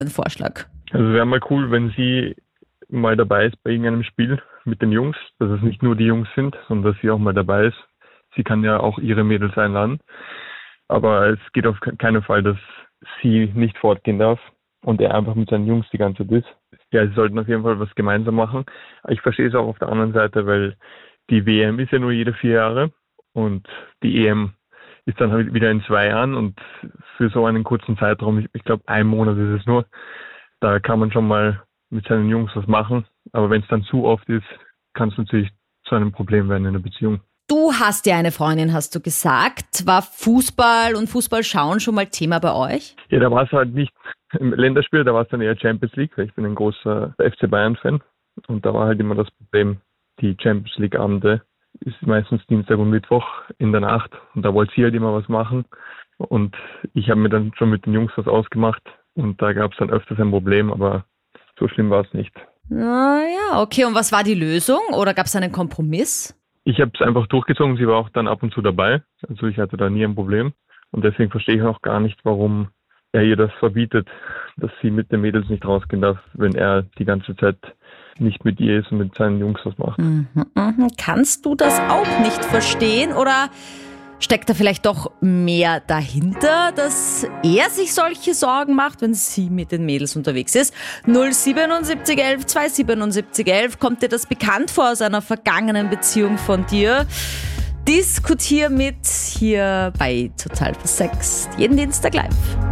ein Vorschlag? Also wäre mal cool, wenn sie mal dabei ist bei irgendeinem Spiel mit den Jungs, dass es nicht nur die Jungs sind, sondern dass sie auch mal dabei ist. Sie kann ja auch ihre Mädels einladen. Aber es geht auf keinen Fall, dass sie nicht fortgehen darf und er einfach mit seinen Jungs die ganze Zeit ist. Ja, sie sollten auf jeden Fall was gemeinsam machen. Ich verstehe es auch auf der anderen Seite, weil die WM ist ja nur jede 4 Jahre und die EM ist dann halt wieder in 2 Jahren und für so einen kurzen Zeitraum, ich glaube 1 Monat ist es nur, da kann man schon mal mit seinen Jungs was machen. Aber wenn es dann zu oft ist, kann es natürlich zu einem Problem werden in der Beziehung. Du hast ja eine Freundin, hast du gesagt. War Fußball und Fußballschauen schon mal Thema bei euch? Ja, da war es halt nicht im Länderspiel, da war es dann eher Champions League, weil ich bin ein großer FC Bayern-Fan. Und da war halt immer das Problem, die Champions League-Abende ist meistens Dienstag und Mittwoch in der Nacht. Und da wollte sie halt immer was machen. Und ich habe mir dann schon mit den Jungs was ausgemacht. Und da gab es dann öfters ein Problem, aber so schlimm war es nicht. Ja, okay. Und was war die Lösung? Oder gab es einen Kompromiss? Ich habe es einfach durchgezogen. Sie war auch dann ab und zu dabei. Also ich hatte da nie ein Problem. Und deswegen verstehe ich auch gar nicht, warum er ihr das verbietet, dass sie mit den Mädels nicht rausgehen darf, wenn er die ganze Zeit nicht mit ihr ist und mit seinen Jungs was macht. Kannst du das auch nicht verstehen? Oder steckt da vielleicht doch mehr dahinter, dass er sich solche Sorgen macht, wenn sie mit den Mädels unterwegs ist? 07711 27711. Kommt dir das bekannt vor aus einer vergangenen Beziehung von dir? Diskutier mit hier bei Total Versext. Jeden Dienstag live.